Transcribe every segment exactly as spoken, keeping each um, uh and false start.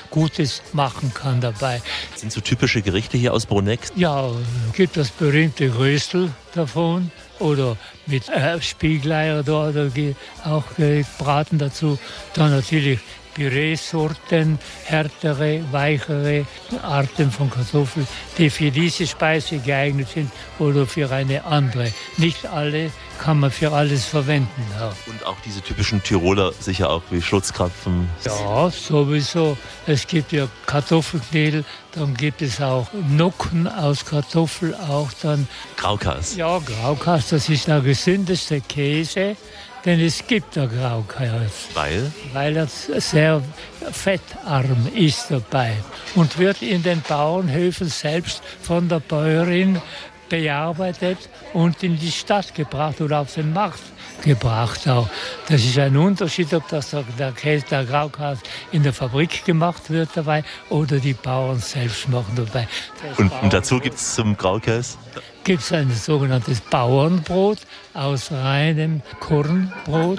Gutes machen kann dabei. Sind so typische Gerichte hier aus Bruneck? Ja, gibt das berühmte Röstel davon oder mit äh, Spiegeleier da, da auch gebraten dazu. Dann natürlich Püree-Sorten, härtere, weichere Arten von Kartoffeln, die für diese Speise geeignet sind oder für eine andere. Nicht alle kann man für alles verwenden. Ja. Und auch diese typischen Tiroler, sicher auch wie Schlutzkrapfen. Ja, sowieso. Es gibt ja Kartoffelknödel, dann gibt es auch Nucken aus Kartoffel, auch dann Graukas. Ja, Graukas, das ist der gesündeste Käse. Denn es gibt der Graukas. Weil? Weil er sehr fettarm ist dabei und wird in den Bauernhöfen selbst von der Bäuerin bearbeitet und in die Stadt gebracht oder auf den Markt gebracht auch. Das ist ein Unterschied, ob das der Käse, der Graukas in der Fabrik gemacht wird dabei oder die Bauern selbst machen dabei. Und, und dazu gibt es zum Graukäse? Gibt es ein sogenanntes Bauernbrot aus reinem Kornbrot.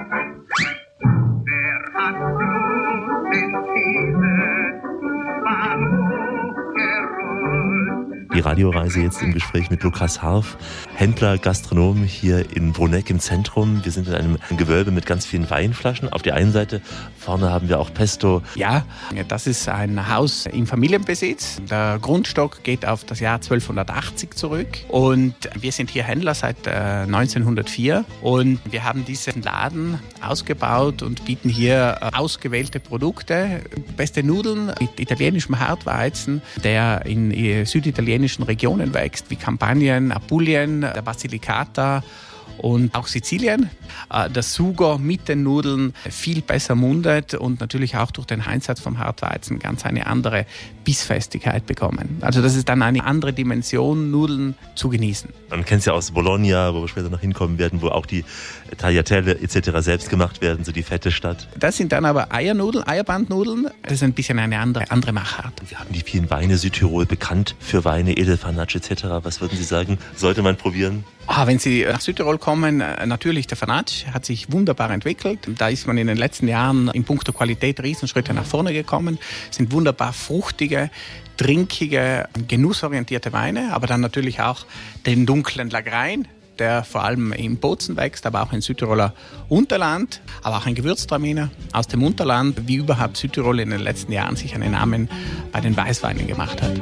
Die Radioreise jetzt im Gespräch mit Lukas Harf, Händler, Gastronom hier in Bruneck im Zentrum. Wir sind in einem Gewölbe mit ganz vielen Weinflaschen. Auf der einen Seite, vorne haben wir auch Pesto. Ja, das ist ein Haus im Familienbesitz. Der Grundstock geht auf das Jahr zwölfhundertachtzig zurück. Und wir sind hier Händler seit neunzehnhundertvier. Und wir haben diesen Laden ausgebaut und bieten hier ausgewählte Produkte. Beste Nudeln mit italienischem Hartweizen, der in süditalienischen Regionen wächst, wie Kampanien, Apulien, der Basilicata und auch Sizilien. Das Sugo mit den Nudeln viel besser mundet und natürlich auch durch den Einsatz vom Hartweizen ganz eine andere Bissfestigkeit bekommen. Also das ist dann eine andere Dimension, Nudeln zu genießen. Man kennt es ja aus Bologna, wo wir später noch hinkommen werden, wo auch die Tagliatelle et cetera selbst gemacht werden, so die fette Stadt. Das sind dann aber Eiernudeln, Eierbandnudeln. Das ist ein bisschen eine andere, andere Machart. Wir haben die vielen Weine, Südtirol bekannt für Weine, Edelfanatsch et cetera. Was würden Sie sagen, sollte man probieren? Ah, wenn Sie nach Südtirol kommen, natürlich der Fanatsch hat sich wunderbar entwickelt. Da ist man in den letzten Jahren in puncto Qualität Riesenschritte nach vorne gekommen. Es sind wunderbar fruchtige, trinkige, genussorientierte Weine, aber dann natürlich auch den dunklen Lagrein, der vor allem im Bozen wächst, aber auch im Südtiroler Unterland, aber auch ein Gewürztraminer aus dem Unterland, wie überhaupt Südtirol in den letzten Jahren sich einen Namen bei den Weißweinen gemacht hat.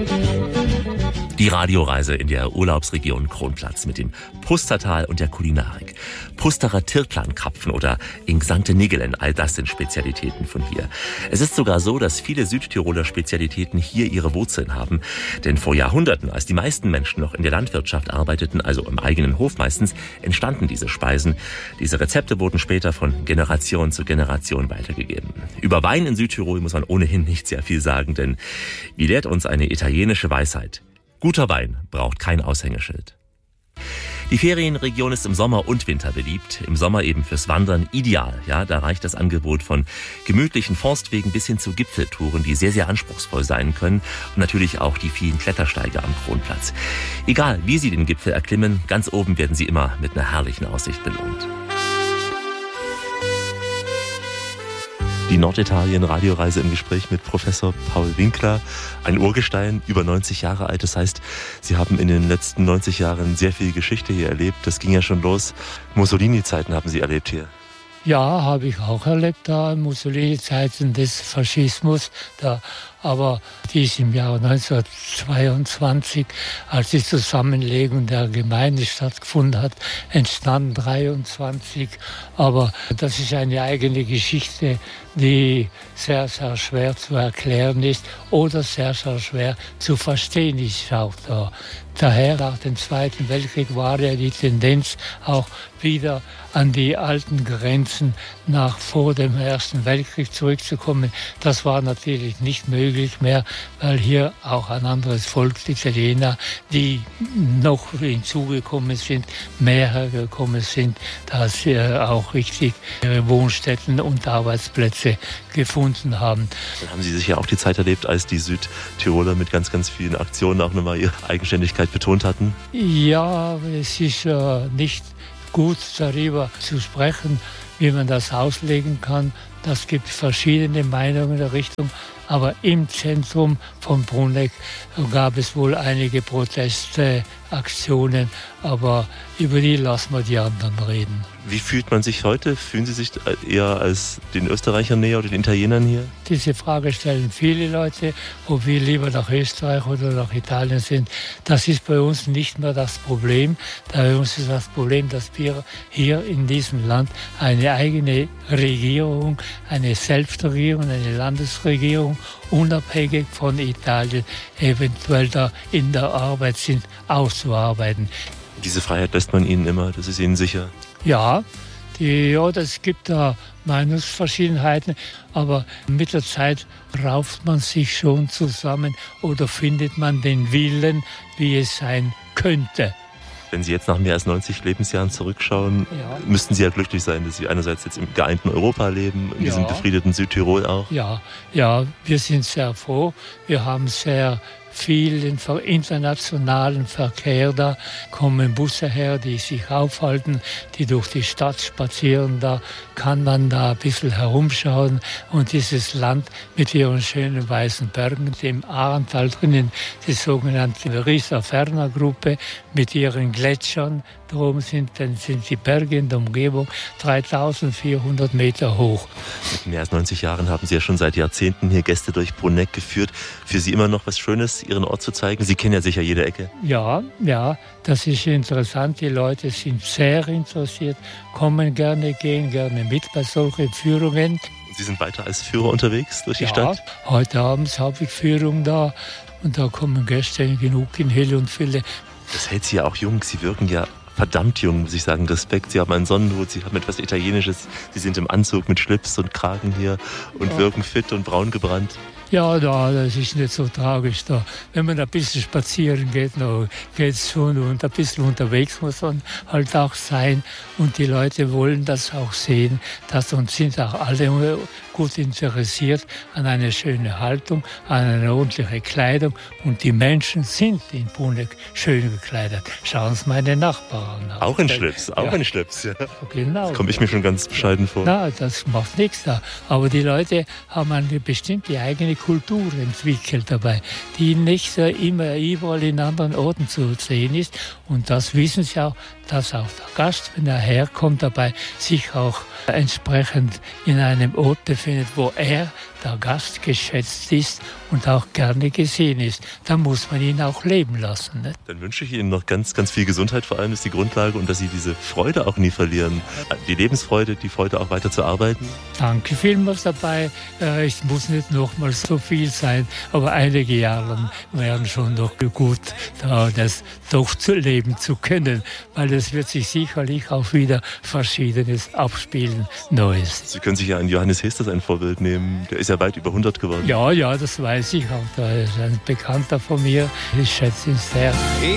Die Radioreise in der Urlaubsregion Kronplatz mit dem Pustertal und der Kulinarik. Pusterer Tirklan-Krapfen oder Inksankte Nigelen, all das sind Spezialitäten von hier. Es ist sogar so, dass viele Südtiroler Spezialitäten hier ihre Wurzeln haben. Denn vor Jahrhunderten, als die meisten Menschen noch in der Landwirtschaft arbeiteten, also im eigenen Hof meistens, entstanden diese Speisen. Diese Rezepte wurden später von Generation zu Generation weitergegeben. Über Wein in Südtirol muss man ohnehin nicht sehr viel sagen, denn wie lehrt uns eine italienische Weisheit? Guter Wein braucht kein Aushängeschild. Die Ferienregion ist im Sommer und Winter beliebt. Im Sommer eben fürs Wandern ideal. Ja, da reicht das Angebot von gemütlichen Forstwegen bis hin zu Gipfeltouren, die sehr, sehr anspruchsvoll sein können. Und natürlich auch die vielen Klettersteige am Kronplatz. Egal, wie Sie den Gipfel erklimmen, ganz oben werden Sie immer mit einer herrlichen Aussicht belohnt. Die Norditalien-Radioreise im Gespräch mit Professor Paul Winkler, ein Urgestein, über neunzig Jahre alt. Das heißt, Sie haben in den letzten neunzig Jahren sehr viel Geschichte hier erlebt. Das ging ja schon los. Mussolini-Zeiten haben Sie erlebt hier. Ja, habe ich auch erlebt, da Mussolini-Zeiten des Faschismus. Da, aber die ist im Jahr neunzehnhundertzweiundzwanzig, als die Zusammenlegung der Gemeinde stattgefunden hat, entstanden dreiundzwanzig. Aber das ist eine eigene Geschichte, die sehr, sehr schwer zu erklären ist oder sehr, sehr schwer zu verstehen ist auch da. Daher nach dem Zweiten Weltkrieg war ja die Tendenz auch wieder an die alten Grenzen nach vor dem Ersten Weltkrieg zurückzukommen. Das war natürlich nicht möglich mehr, weil hier auch ein anderes Volk, die Italiener, die noch hinzugekommen sind, mehr hergekommen sind, dass sie auch richtig ihre Wohnstätten und Arbeitsplätze gefunden haben. Dann haben Sie sicher auch die Zeit erlebt, als die Südtiroler mit ganz, ganz vielen Aktionen auch nochmal ihre Eigenständigkeit betont hatten? Ja, es ist äh, nicht gut darüber zu sprechen, wie man das auslegen kann. Das gibt verschiedene Meinungen in der Richtung. Aber im Zentrum von Bruneck gab es wohl einige Protestaktionen, aber über die lassen wir die anderen reden. Wie fühlt man sich heute? Fühlen Sie sich eher als den Österreichern näher oder den Italienern hier? Diese Frage stellen viele Leute, ob wir lieber nach Österreich oder nach Italien sind. Das ist bei uns nicht mehr das Problem. Bei uns ist das Problem, dass wir hier in diesem Land eine eigene Regierung, eine Selbstregierung, eine Landesregierung, unabhängig von Italien, eventuell da in der Arbeit sind, auszuarbeiten. Diese Freiheit lässt man ihnen immer, das ist ihnen sicher? Ja, die, ja, es gibt da Meinungsverschiedenheiten, aber mit der Zeit rauft man sich schon zusammen oder findet man den Willen, wie es sein könnte. Wenn Sie jetzt nach mehr als neunzig Lebensjahren zurückschauen, ja. müssten Sie ja glücklich sein, dass Sie einerseits jetzt im geeinten Europa leben, in ja. diesem befriedeten Südtirol auch. Ja, ja, wir sind sehr froh. Wir haben sehr viel internationalen Verkehr da, kommen Busse her, die sich aufhalten, die durch die Stadt spazieren. Da kann man da ein bisschen herumschauen und dieses Land mit ihren schönen weißen Bergen, dem Ahrental drinnen, die sogenannte Risa-Ferner-Gruppe mit ihren Gletschern. Drum sind, dann sind die Berge in der Umgebung dreitausendvierhundert Meter hoch. Mit mehr als neunzig Jahren haben Sie ja schon seit Jahrzehnten hier Gäste durch Bruneck geführt. Für Sie immer noch was Schönes, Ihren Ort zu zeigen? Sie kennen ja sicher jede Ecke. Ja, ja, das ist interessant. Die Leute sind sehr interessiert, kommen gerne, gehen gerne mit bei solchen Führungen. Sie sind weiter als Führer unterwegs durch die ja, Stadt? Heute Abend habe ich Führung da und da kommen Gäste genug in Hille und Fülle. Das hält Sie ja auch jung. Sie wirken ja verdammt jung, muss ich sagen. Respekt. Sie haben einen Sonnenhut, Sie haben etwas Italienisches. Sie sind im Anzug mit Schlips und Kragen hier und ja. wirken fit und braun gebrannt. Ja, da, das ist nicht so tragisch. Da. Wenn man ein bisschen spazieren geht, geht es schon. Und ein bisschen unterwegs muss man halt auch sein. Und die Leute wollen das auch sehen. Das und sind auch alle gut interessiert an eine schöne Haltung, an eine ordentliche Kleidung. Und die Menschen sind in Bruneck schön gekleidet. Schauen Sie meine Nachbarn an. Auch in Schlips, auch ja. in Schlips. Ja. Genau. Da komme ich mir schon ganz bescheiden vor. Na, das macht nichts da. Aber die Leute haben eine bestimmte eigene Kultur entwickelt dabei, die nicht so immer überall in anderen Orten zu sehen ist. Und das wissen sie auch, dass auch der Gast, wenn er herkommt, dabei sich auch entsprechend in einem Ort befindet, wo er, der Gast, geschätzt ist und auch gerne gesehen ist. Da muss man ihn auch leben lassen. Ne? Dann wünsche ich Ihnen noch ganz, ganz viel Gesundheit, vor allem ist die Grundlage, und dass Sie diese Freude auch nie verlieren. Die Lebensfreude, die Freude auch weiter zu arbeiten. Danke vielmals dabei. Ich muss nicht nochmal so viel sein, aber einige Jahre wären schon noch gut, das doch zu leben zu können, weil es wird sich sicherlich auch wieder Verschiedenes abspielen, Neues. Sie können sich ja an Johannes Hesters ein Vorbild nehmen. Der ist ja weit über hundert geworden. Ja, ja, das weiß ich auch. Da ist ein Bekannter von mir. Ich schätze ihn sehr.